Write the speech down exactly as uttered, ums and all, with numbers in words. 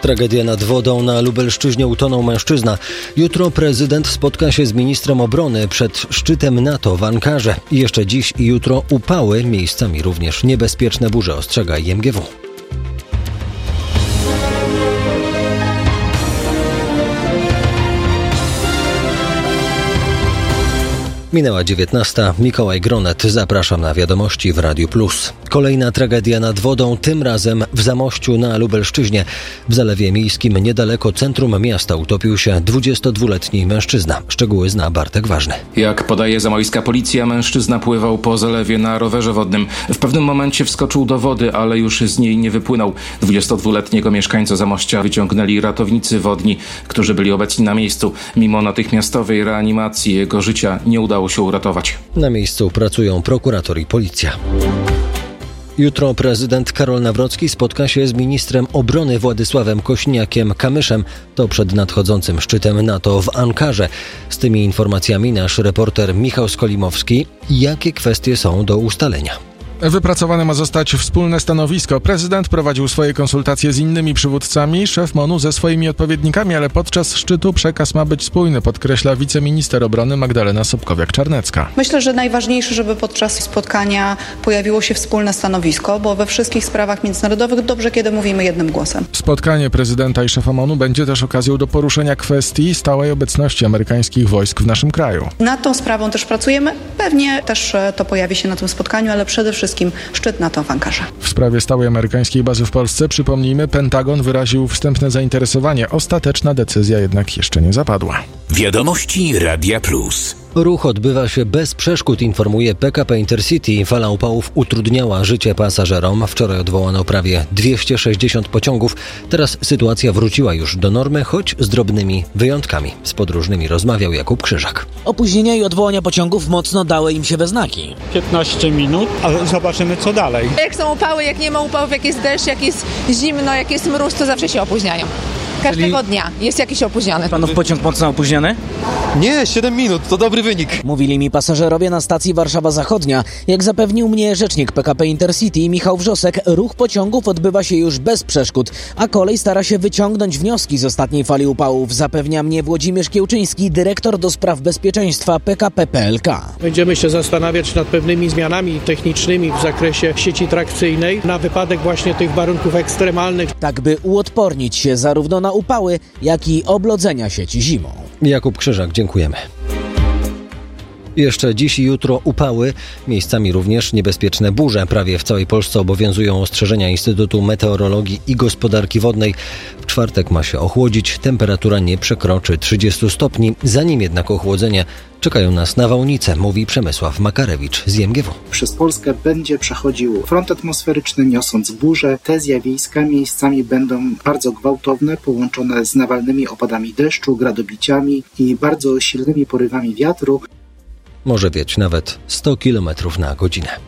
Tragedia nad wodą. Na Lubelszczyźnie utonął mężczyzna. Jutro prezydent spotka się z ministrem obrony przed szczytem NATO w Ankarze. I jeszcze dziś i jutro upały, miejscami również niebezpieczne burze, ostrzega I M G W. Minęła dziewiętnasta. Mikołaj Gronet. Zapraszam na wiadomości w Radiu Plus. Kolejna tragedia nad wodą, tym razem w Zamościu na Lubelszczyźnie. W Zalewie Miejskim niedaleko centrum miasta utopił się dwudziestodwuletni mężczyzna. Szczegóły zna Bartek Ważny. Jak podaje zamojska policja, mężczyzna pływał po zalewie na rowerze wodnym. W pewnym momencie wskoczył do wody, ale już z niej nie wypłynął. dwudziestodwuletniego mieszkańca Zamościa wyciągnęli ratownicy wodni, którzy byli obecni na miejscu. Mimo natychmiastowej reanimacji jego życia nie udało się uratować. Na miejscu pracują prokurator i policja. Jutro prezydent Karol Nawrocki spotka się z ministrem obrony Władysławem Kośniakiem-Kamyszem. To przed nadchodzącym szczytem NATO w Ankarze. Z tymi informacjami nasz reporter Michał Skolimowski. Jakie kwestie są do ustalenia? Wypracowane ma zostać wspólne stanowisko. Prezydent prowadził swoje konsultacje z innymi przywódcami, szef M O N-u ze swoimi odpowiednikami, ale podczas szczytu przekaz ma być spójny, podkreśla wiceminister obrony Magdalena Sobkowiak-Czarnecka. Myślę, że najważniejsze, żeby podczas spotkania pojawiło się wspólne stanowisko, bo we wszystkich sprawach międzynarodowych dobrze, kiedy mówimy jednym głosem. Spotkanie prezydenta i szefa M O N-u będzie też okazją do poruszenia kwestii stałej obecności amerykańskich wojsk w naszym kraju. Nad tą sprawą też pracujemy. Pewnie też to pojawi się na tym spotkaniu, ale przede wszystkim szczyt NATO w Ankarze. W sprawie stałej amerykańskiej bazy w Polsce, przypomnijmy, Pentagon wyraził wstępne zainteresowanie. Ostateczna decyzja jednak jeszcze nie zapadła. Wiadomości Radia Plus. Ruch odbywa się bez przeszkód, informuje P K P Intercity. Fala upałów utrudniała życie pasażerom. Wczoraj odwołano prawie dwieście sześćdziesiąt pociągów. Teraz sytuacja wróciła już do normy, choć z drobnymi wyjątkami. Z podróżnymi rozmawiał Jakub Krzyżak. Opóźnienia i odwołania pociągów mocno dały im się we znaki. piętnaście minut, ale zobaczymy co dalej. Jak są upały, jak nie ma upałów, jak jest deszcz, jak jest zimno, jak jest mróz, to zawsze się opóźniają. Każdego Czyli... dnia jest jakiś opóźniony. Panów pociąg mocno opóźniony? Nie, siedem minut, to dobry wynik. Mówili mi pasażerowie na stacji Warszawa Zachodnia. Jak zapewnił mnie rzecznik P K P Intercity Michał Wrzosek, ruch pociągów odbywa się już bez przeszkód, a kolej stara się wyciągnąć wnioski z ostatniej fali upałów. Zapewnia mnie Włodzimierz Kiełczyński, dyrektor do spraw bezpieczeństwa P K P P L K. Będziemy się zastanawiać nad pewnymi zmianami technicznymi w zakresie sieci trakcyjnej na wypadek właśnie tych warunków ekstremalnych. Tak by uodpornić się zarówno na upały, jak i oblodzenia sieci zimą. Jakub Krzyżak, dziękujemy. Jeszcze dziś i jutro upały, miejscami również niebezpieczne burze. Prawie w całej Polsce obowiązują ostrzeżenia Instytutu Meteorologii i Gospodarki Wodnej. W czwartek ma się ochłodzić, temperatura nie przekroczy trzydziestu stopni. Zanim jednak ochłodzenie, czekają nas nawałnice, mówi Przemysław Makarewicz z I M G W. Przez Polskę będzie przechodził front atmosferyczny, niosąc burze. Te zjawiska miejscami będą bardzo gwałtowne, połączone z nawalnymi opadami deszczu, gradobiciami i bardzo silnymi porywami wiatru. Może wiać nawet sto kilometrów na godzinę.